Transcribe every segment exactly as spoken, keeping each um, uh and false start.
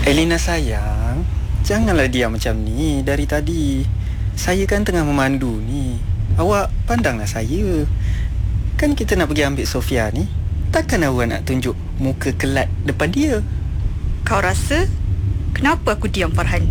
Elina sayang, janganlah diam macam ni dari tadi. Saya kan tengah memandu ni. Awak pandanglah saya. Kan kita nak pergi ambil Sofia ni. Takkan awak nak tunjuk muka kelat depan dia? Kau rasa kenapa aku diam, Farhan?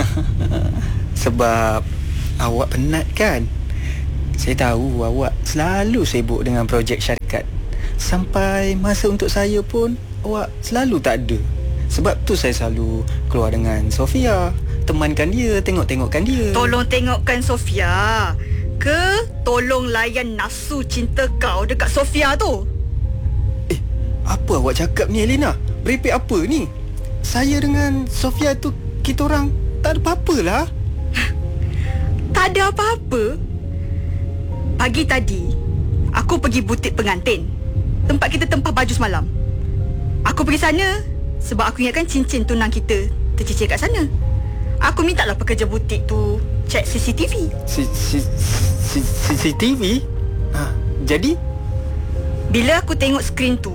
Sebab awak penat kan? Saya tahu awak selalu sibuk dengan projek syarikat. Sampai masa untuk saya pun awak selalu tak ada. Sebab tu saya selalu keluar dengan Sofia, temankan dia, tengok-tengokkan dia. Tolong tengokkan Sofia ke tolong layan nafsu cinta kau dekat Sofia tu? Eh, apa awak cakap ni, Elina? Beripik apa ni? Saya dengan Sofia tu, kita orang tak ada apa-apa lah. Tak ada apa-apa? Pagi tadi aku pergi butik pengantin, tempat kita tempah baju semalam. Aku pergi sana sebab aku ingatkan cincin tunang kita tercicir kat sana. Aku minta lah pekerja butik tu cek C C T V. C C T V? Ha, jadi? Bila aku tengok skrin tu,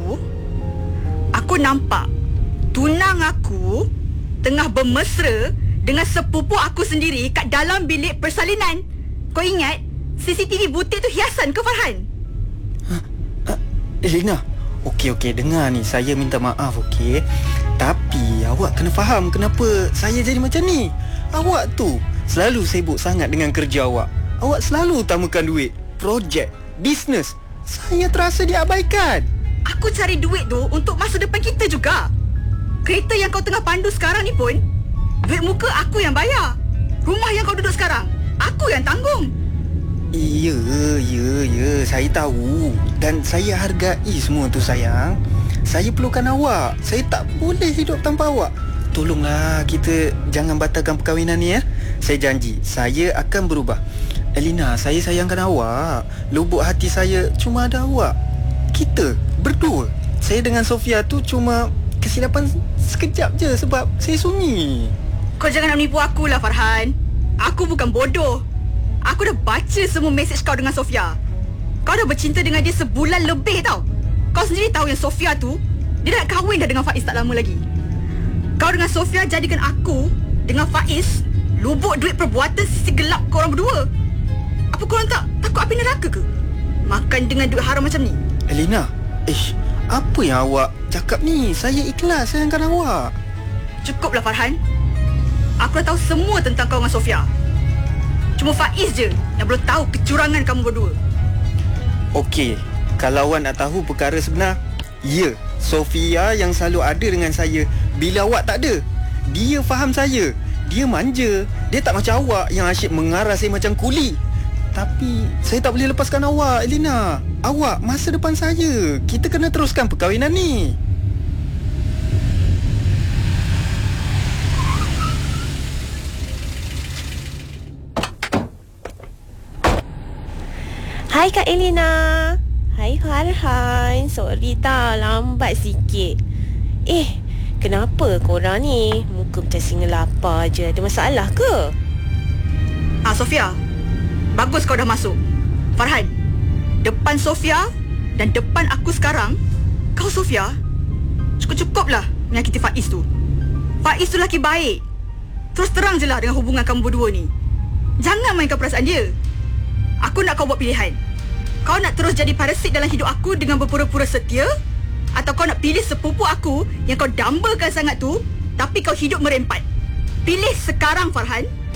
aku nampak tunang aku tengah bermesra dengan sepupu aku sendiri kat dalam bilik persalinan. Kau ingat C C T V butik tu hiasan ke, Farhan? Ha, ha, Elina, okey okey, dengar ni, saya minta maaf, okey. Tapi awak kena faham kenapa saya jadi macam ni. Awak tu selalu sibuk sangat dengan kerja awak. Awak selalu utamakan duit, projek, bisnes. Saya terasa diabaikan. Aku cari duit tu untuk masa depan kita juga. Kereta yang kau tengah pandu sekarang ni pun duit muka aku yang bayar. Rumah yang kau duduk sekarang aku yang tanggung. Ya, ya, ya, saya tahu. Dan saya hargai semua tu, sayang. Saya perlukan awak. Saya tak boleh hidup tanpa awak. Tolonglah kita jangan batalkan perkahwinan ni, ya. Saya janji, saya akan berubah. Elina, saya sayangkan awak. Lubuk hati saya cuma ada awak. Kita berdua. Saya dengan Sofia tu cuma kesilapan sekejap je sebab saya sunyi. Kau jangan nak menipu aku lah, Farhan. Aku bukan bodoh. Aku dah baca semua mesej kau dengan Sofia. Kau dah bercinta dengan dia sebulan lebih tau. Kau sendiri tahu yang Sofia tu, dia dah nak kahwin dah dengan Faiz tak lama lagi. Kau dengan Sofia jadikan aku dengan Faiz lubuk duit perbuatan sisi gelap korang berdua. Apa korang tak takut api neraka ke? Makan dengan duit haram macam ni. Elina, ish, apa yang awak cakap ni? Saya ikhlas sayangkan awak. Cukuplah, Farhan. Aku dah tahu semua tentang kau dengan Sofia. Cuma Faiz je yang belum tahu kecurangan kamu berdua. Okey, kalau awak nak tahu perkara sebenar, ya, Sofia yang selalu ada dengan saya bila awak tak ada. Dia faham saya. Dia manja. Dia tak macam awak yang asyik mengarah saya macam kuli. Tapi saya tak boleh lepaskan awak, Elina. Awak masa depan saya. Kita kena teruskan perkahwinan ni. Hai Kak Elina. Hai Farhan. Sorry tak lambat sikit. Eh, kenapa korang ni muka macam singa lapar je? Ada masalah ke? Ah, Sofia, bagus kau dah masuk. Farhan, depan Sofia dan depan aku sekarang, kau Sofia, cukup-cukup lah menyakiti Faiz tu. Faiz tu lelaki baik. Terus terang je lah dengan hubungan kamu berdua ni. Jangan mainkan perasaan dia. Aku nak kau buat pilihan. Kau nak terus jadi parasit dalam hidup aku dengan berpura-pura setia, atau kau nak pilih sepupu aku yang kau dambakan sangat tu, tapi kau hidup merempat. Pilih sekarang, Farhan.